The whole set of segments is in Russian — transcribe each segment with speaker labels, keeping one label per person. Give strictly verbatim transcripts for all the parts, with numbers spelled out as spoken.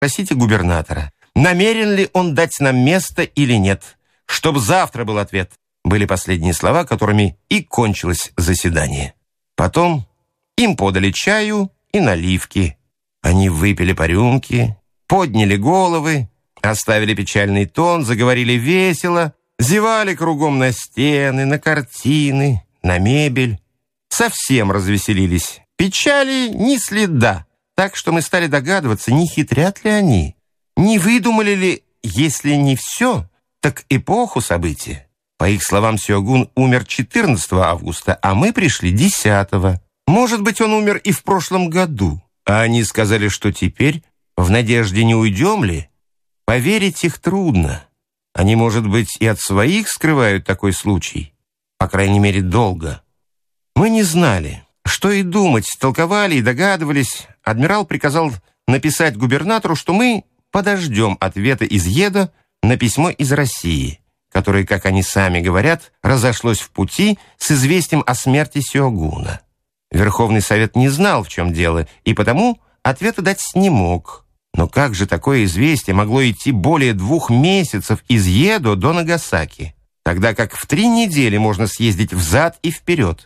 Speaker 1: Спросите губернатора, намерен ли он дать нам место или нет, чтобы завтра был ответ. Были последние слова, которыми и кончилось заседание. Потом им подали чаю и наливки. Они выпили по рюмке, подняли головы, оставили печальный тон, заговорили весело, зевали кругом на стены, на картины, на мебель. Совсем развеселились. Печали ни следа, так что мы стали догадываться, не хитрят ли они, не выдумали ли, если не все, так эпоху события. По их словам, Сёгун умер четырнадцатого августа, а мы пришли десятого. Может быть, он умер и в прошлом году. А они сказали, что теперь, в надежде, не уйдем ли? Поверить их трудно. Они, может быть, и от своих скрывают такой случай. По крайней мере, долго. Мы не знали, что и думать, толковали и догадывались. Адмирал приказал написать губернатору, что мы подождем ответа из Еда на письмо из России, которое, как они сами говорят, разошлось в пути с известием о смерти Сёгуна. Верховный Совет не знал, в чем дело, и потому ответа дать не мог. Но как же такое известие могло идти более двух месяцев из Едо до Нагасаки, тогда как в три недели можно съездить взад и вперед?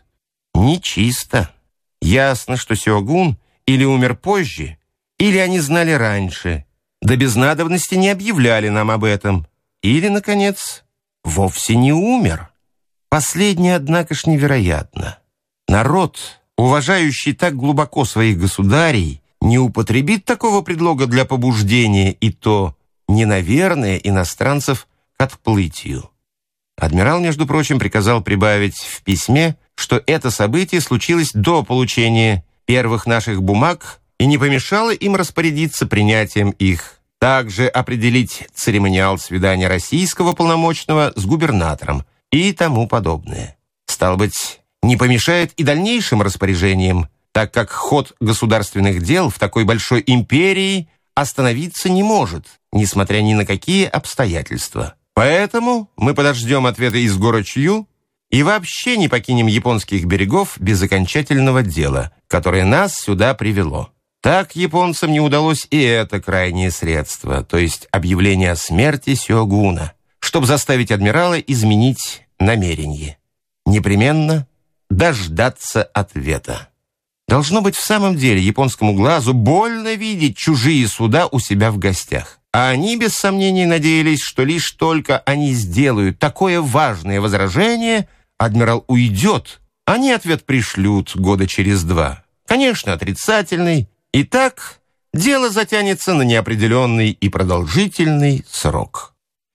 Speaker 1: Нечисто. Ясно, что Сёгун или умер позже, или они знали раньше, да без надобности не объявляли нам об этом, или, наконец, вовсе не умер. Последнее, однако ж, невероятно. Народ, уважающий так глубоко своих государей, не употребит такого предлога для побуждения и то ненаверное иностранцев к отплытию. Адмирал, между прочим, приказал прибавить в письме, что это событие случилось до получения первых наших бумаг и не помешало им распорядиться принятием их. Также определить церемониал свидания российского полномочного с губернатором и тому подобное. Стало быть, не помешает и дальнейшим распоряжениям, так как ход государственных дел в такой большой империи остановиться не может, несмотря ни на какие обстоятельства. Поэтому мы подождем ответа из Горочью и вообще не покинем японских берегов без окончательного дела, которое нас сюда привело. Так японцам не удалось и это крайнее средство, то есть объявление о смерти Сёгуна, чтобы заставить адмирала изменить намерение. Непременно дождаться ответа. Должно быть, в самом деле японскому глазу больно видеть чужие суда у себя в гостях. А они, без сомнений, надеялись, что лишь только они сделают такое важное возражение, адмирал уйдет, они ответ пришлют года через два. Конечно, отрицательный. И так дело затянется на неопределенный и продолжительный срок.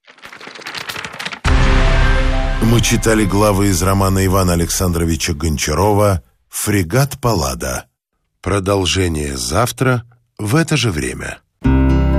Speaker 2: Мы читали главы из романа Ивана Александровича Гончарова «Фрегат Паллада». Продолжение завтра в это же время.